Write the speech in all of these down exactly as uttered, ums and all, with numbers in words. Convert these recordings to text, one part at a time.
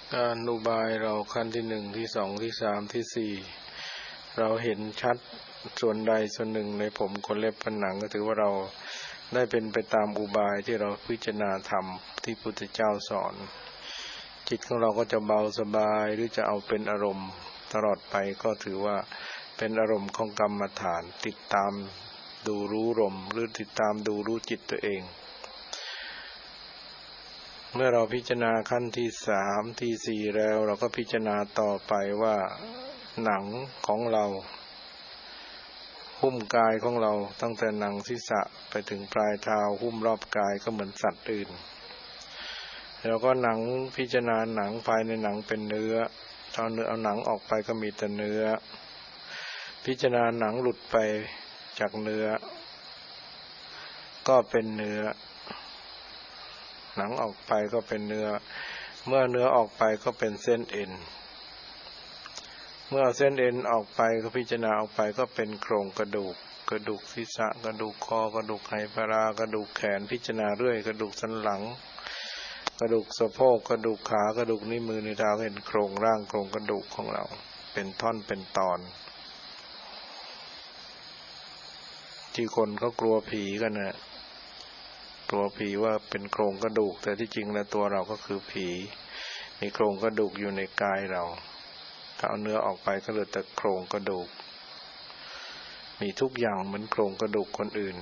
การอุบายเราขั้นที่หนึ่งที่สองที่สามที่สี่เราเห็นชัดส่วนใดส่วนหนึ่งในผมขนเล็บฟันหนังก็ถือว่าเราได้เป็นไปตามอุบายที่เราพิจารณาธรรมที่พุทธเจ้าสอนจิตของเราก็จะเบาสบายหรือจะเอาเป็นอารมณ์ตลอดไปก็ถือว่าเป็นอารมณ์ของกรรมฐานติดตามดูรู้ลมหรือติดตามดูรู้จิตตัวเองเมื่อเราพิจารณาขั้นที่สามที่สี่แล้วเราก็พิจารณาต่อไปว่าหนังของเราหุ้มกายของเราตั้งแต่หนังศีรษะไปถึงปลายเท้าหุ้มรอบกายก็เหมือนสัตว์อื่นแล้วก็หนังพิจารณาหนังภายในหนังเป็นเนื้อเอาเนื้อเอาหนังออกไปก็มีแต่เนื้อพิจารณาหนังหลุดไปจากเนื้อก็เป็นเนื้อหนังออกไปก็เป็นเนื้อเมื่อเนื้อออกไปก็เป็นเส้นเอ็นเมื่อเส้นเอ็นออกไปก็พิจารณาออกไปก็เป็นโครงกระดูกกระดูกศีรษะกระดูกคอกระดูกไหปลากระดูกแขนพิจารณาเรื่อยกระดูกสันหลังกระดูกสะโพกกระดูกขากระดูกนิ้วมือนิ้วเท้าเห็นโครงร่างโครงกระดูกของเราเป็นท่อนเป็นตอนที่คนเขากลัวผีกันนะกลัวผีว่าเป็นโครงกระดูกแต่ที่จริงแล้วตัวเราก็คือผีมีโครงกระดูกอยู่ในกายเราถ้าเอาเนื้อออกไปก็เหลือแต่โครงกระดูกมีทุกอย่างเหมือนโครงกระดูกคนอื่น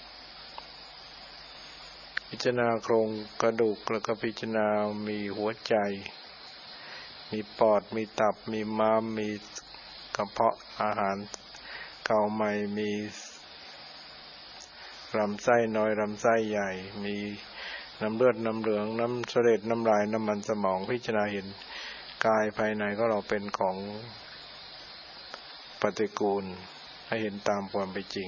พิจารณาโครงกระดูกแล้วก็พิจารณามีหัวใจมีปอดมีตับมีม้ามมีกระเพาะอาหารเก่าใหม่มีลำไส้น้อยลำไส้ใหญ่มีน้ำเลือดน้ำเหลืองน้ำเสลดน้ำลายน้ำมันสมองพิจารณาเห็นกายภายในก็เราเป็นของปฏิกูลให้เห็นตามความเป็นจริง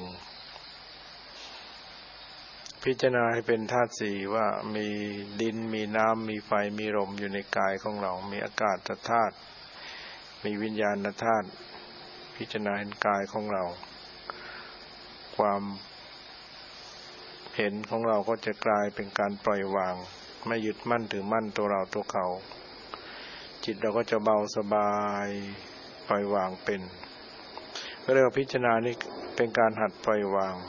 พิจารณาให้เป็นธาตุสี่ว่ามีดินมีน้ำมีไฟมีลมอยู่ในกายของเรามีอากาศธาตุมีวิญญาณธาตุพิจารณาเห็นกายของเราความเห็นของเราก็จะกลายเป็นการปล่อยวางไม่ยึดมั่นถือมั่นตัวเราตัวเขาจิตเราก็จะเบาสบายปล่อยวางเป็นก็เรียกว่าพิจารณานี้เป็นการหัดปล่อยวาง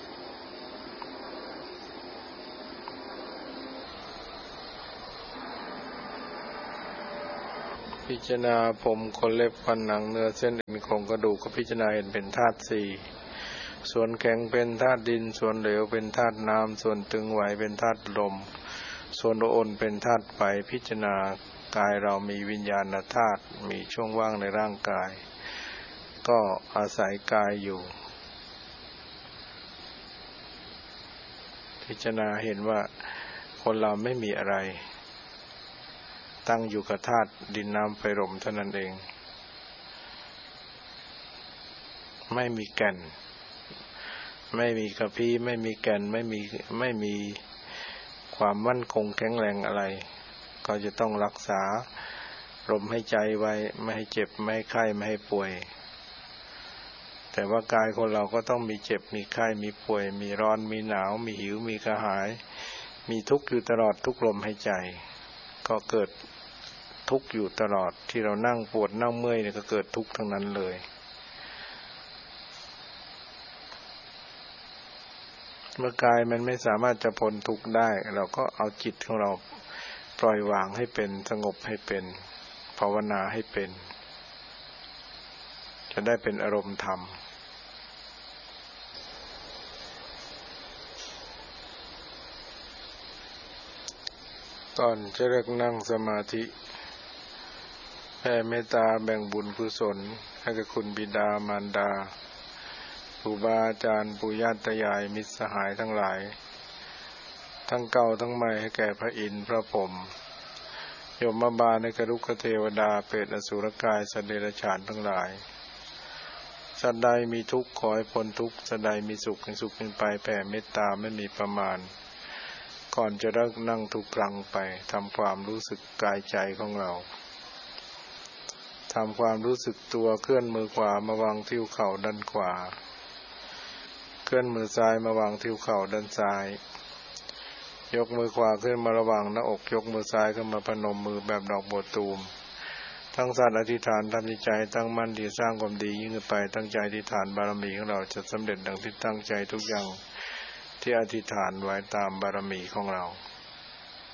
พิจารณาผมขนเล็บฟันหนังเนื้อเส้นเอ็นโครงกระดูกก็พิจารณาเห็นเป็นธาตุสี่ส่วนแข็งเป็นธาตุดินส่วนเหลวเป็นธาตุน้ำส่วนตึงไหวเป็นธาตุลมส่วนอ่อนเป็นธาตุไฟพิจารณากายเรามีวิญญาณธาตุมีช่วงว่างในร่างกายก็อาศัยกายอยู่พิจารณาเห็นว่าคนเราไม่มีอะไรตั้งอยู่กับธาตุดินน้ำไฟลมเท่านั้นเองไม่มีแก่นไม่มีกระพี้ไม่มีแก่นไม่มีไม่มีความมั่นคงแข็งแรงอะไรก็จะต้องรักษาลมให้ใจไว้ไม่ให้เจ็บไม่ให้ไข้ไม่ให้ป่วยแต่ว่ากายคนเราก็ต้องมีเจ็บมีไข้มีป่วยมีร้อนมีหนาวมีหิวมีกระหายมีทุกข์อยู่ตลอดทุกลมหายใจก็เกิดทุกข์อยู่ตลอดที่เรานั่งปวดนั่งเมื่อยเนี่ยก็เกิดทุกข์ทั้งนั้นเลยเมื่อกายมันไม่สามารถจะพ้นทุกข์ได้เราก็เอาจิตของเราปล่อยวางให้เป็นสงบให้เป็นภาวนาให้เป็นจะได้เป็นอารมณ์ธรรมก่อนจะเริ่มนั่งสมาธิแผ่เมตตาแบ่งบุญกุศลให้กับคุณบิดามารดาครูบาอาจารย์ปู่ย่าตายายมิตรสหายทั้งหลายทั้งเก่าทั้งใหม่ให้แก่พระอินทร์พระพรหมยมบาลในกรุกเทวดาเปรตอสุรกายสัตว์เดรัจฉานทั้งหลายสัตว์ใดมีทุกข์ขอให้พ้นทุกข์สัตว์ใดมีสุขให้สุขเป็นไปแผ่เมตตาไม่มีประมาณก่อนจะเริ่มนั่งทุกครั้งไปทำความรู้สึกกายใจของเราทำความรู้สึกตัวเคลื่อนมือขวามาวางที่เข่าด้านขวาเคลื่อนมือซ้ายมาวางที่เข่าด้านซ้ายยกมือขวาขึ้นมาระหว่างหน้าอกยกมือซ้ายขึ้นมาพนมมือแบบดอกบัวตูมทั้งสัตว์อธิษฐานทำจิตใจตั้งมั่นดีสร้างความดียิ่งขึ้นไปตั้งใจอธิษฐานบารมีของเราจะสำเร็จดังที่ตั้งใจทุกอย่างที่อธิษฐานไว้ตามบารมีของเรา